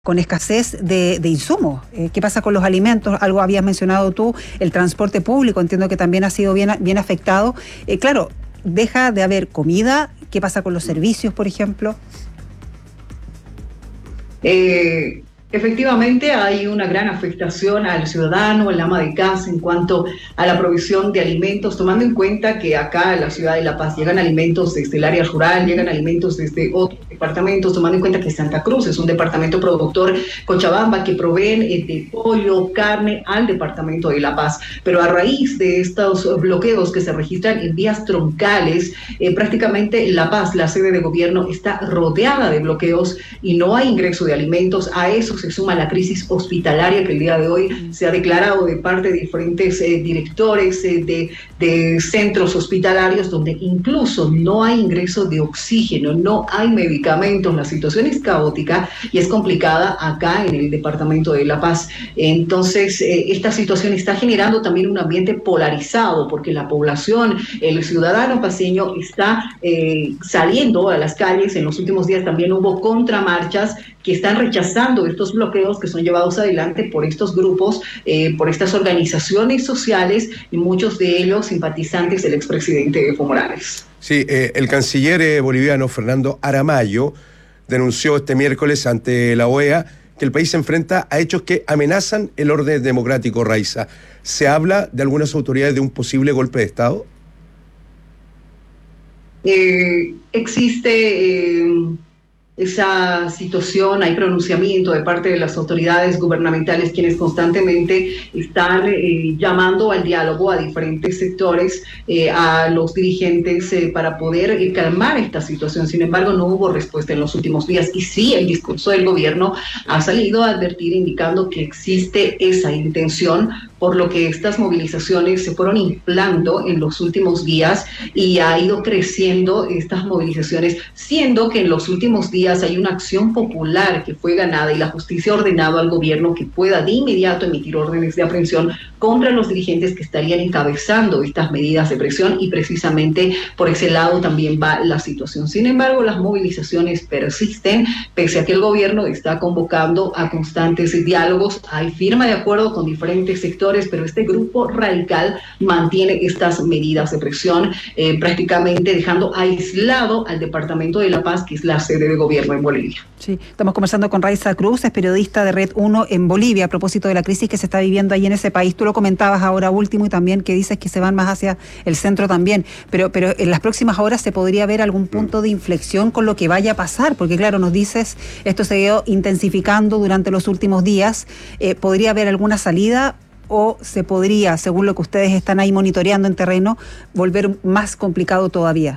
con escasez de insumos. ¿Qué pasa con los alimentos? Algo habías mencionado tú, el transporte público, entiendo que también ha sido bien afectado. Claro, deja de haber comida. ¿Qué pasa con los servicios, por ejemplo? Efectivamente, hay una gran afectación al ciudadano, al ama de casa en cuanto a la provisión de alimentos, tomando en cuenta que acá en la ciudad de La Paz llegan alimentos desde el área rural, llegan alimentos desde otros departamentos, tomando en cuenta que Santa Cruz es un departamento productor, Cochabamba, que proveen de pollo, carne al departamento de La Paz. Pero a raíz de estos bloqueos que se registran en vías troncales, prácticamente La Paz, la sede de gobierno, está rodeada de bloqueos y no hay ingreso de alimentos. A eso se suma la crisis hospitalaria que el día de hoy se ha declarado de parte de diferentes directores de centros hospitalarios, donde incluso no hay ingreso de oxígeno, no hay medicamentos. La situación es caótica y es complicada acá en el departamento de La Paz. Entonces, esta situación está generando también un ambiente polarizado, porque la población, el ciudadano paceño está saliendo a las calles. En los últimos días también hubo contramarchas que están rechazando estos bloqueos que son llevados adelante por estos grupos, por estas organizaciones sociales, y muchos de ellos simpatizantes del expresidente Evo Morales. Sí, el canciller boliviano Fernando Aramayo denunció este miércoles ante la OEA que el país se enfrenta a hechos que amenazan el orden democrático, Raiza. ¿Se habla de algunas autoridades de un posible golpe de Estado? Existe esa situación, hay pronunciamiento de parte de las autoridades gubernamentales, quienes constantemente están llamando al diálogo a diferentes sectores, a los dirigentes, para poder calmar esta situación. Sin embargo, no hubo respuesta en los últimos días, y sí, el discurso del gobierno ha salido a advertir, indicando que existe esa intención, por lo que estas movilizaciones se fueron inflando en los últimos días y ha ido creciendo estas movilizaciones, siendo que en los últimos días hay una acción popular que fue ganada y la justicia ha ordenado al gobierno que pueda de inmediato emitir órdenes de aprehensión contra los dirigentes que estarían encabezando estas medidas de presión, y precisamente por ese lado también va la situación. Sin embargo, las movilizaciones persisten, pese a que el gobierno está convocando a constantes diálogos. Hay firma de acuerdo con diferentes sectores, pero este grupo radical mantiene estas medidas de presión, prácticamente dejando aislado al departamento de La Paz, que es la sede de gobierno en Bolivia. Sí, estamos conversando con Raiza Cruz, es periodista de Red 1 en Bolivia, a propósito de la crisis que se está viviendo ahí en ese país. Tú lo comentabas ahora último, y también que dices que se van más hacia el centro también, pero en las próximas horas se podría ver algún punto de inflexión con lo que vaya a pasar, porque claro, nos dices, esto se ha ido intensificando durante los últimos días. ¿Podría haber alguna salida o se podría, según lo que ustedes están ahí monitoreando en terreno, volver más complicado todavía?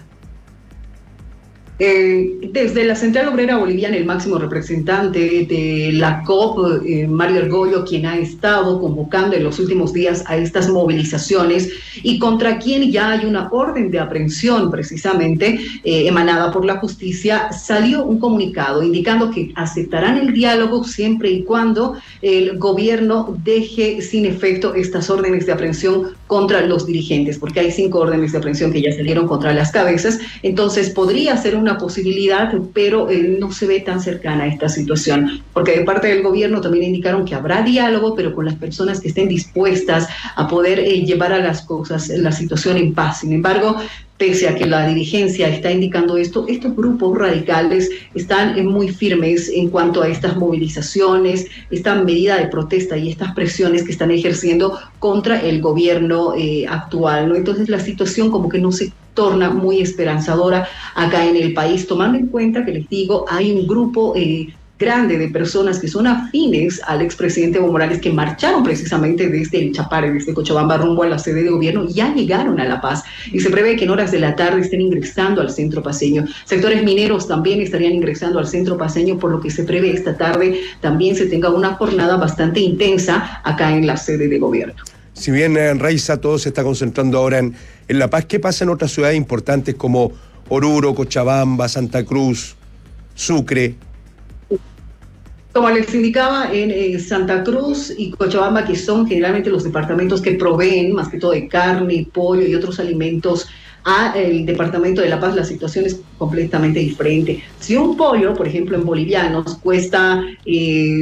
Desde la Central Obrera Boliviana, el máximo representante de la COP, Mario Argollo, quien ha estado convocando en los últimos días a estas movilizaciones y contra quien ya hay una orden de aprehensión precisamente emanada por la justicia, salió un comunicado indicando que aceptarán el diálogo siempre y cuando el gobierno deje sin efecto estas órdenes de aprehensión contra los dirigentes, porque hay 5 órdenes de aprehensión que ya salieron contra las cabezas. Entonces podría ser una posibilidad, pero no se ve tan cercana a esta situación, porque de parte del gobierno también indicaron que habrá diálogo, pero con las personas que estén dispuestas a poder llevar a las cosas, la situación en paz. Sin embargo, pese a que la dirigencia está indicando esto, estos grupos radicales están muy firmes en cuanto a estas movilizaciones, esta medida de protesta y estas presiones que están ejerciendo contra el gobierno actual, ¿no? Entonces la situación como que no se torna muy esperanzadora acá en el país, tomando en cuenta que, les digo, hay un grupo grande de personas que son afines al expresidente Evo Morales, que marcharon precisamente desde el Chapare, desde Cochabamba, rumbo a la sede de gobierno, y ya llegaron a La Paz, y se prevé que en horas de la tarde estén ingresando al centro paceño. Sectores mineros también estarían ingresando al centro paceño, por lo que se prevé esta tarde también se tenga una jornada bastante intensa acá en la sede de gobierno. Si bien en Raiza todo se está concentrando ahora en La Paz, ¿qué pasa en otras ciudades importantes como Oruro, Cochabamba, Santa Cruz, Sucre? Como les indicaba, en Santa Cruz y Cochabamba, que son generalmente los departamentos que proveen más que todo de carne, pollo y otros alimentos al departamento de La Paz, la situación es completamente diferente. Si un pollo, por ejemplo, en bolivianos cuesta